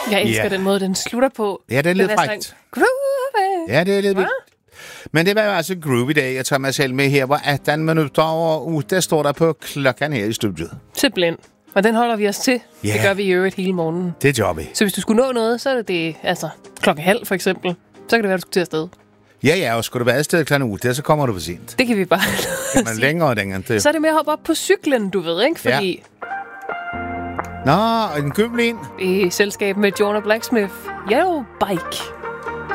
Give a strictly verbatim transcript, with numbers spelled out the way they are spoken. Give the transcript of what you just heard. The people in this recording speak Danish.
Jeg elsker Ja. den måde, den slutter på. Ja, det er lidt Den frækt. sådan, groovy. Ja, det er lidt Hva? vildt. Men det var jo altså Groovy Day. Jeg tager mig selv med her, hvor atten minutter over otte står der på klokken her i studiet. Simpelthen. Og den holder vi os til. Ja. Det gør vi i øvrigt hele morgenen. Det gør vi. Så hvis du skulle nå noget, så er det det, altså klokken halv for eksempel. Så kan det være, at du skal til afsted. Ja, ja, og skulle du være afsted klokken otte, så kommer du for sent. Det kan vi bare Men længere den det. Så er det med at hoppe op på cyklen, du ved, ikke? Fordi Nå, en køb en. i selskab med Jonah Blacksmith, Yellow Bike.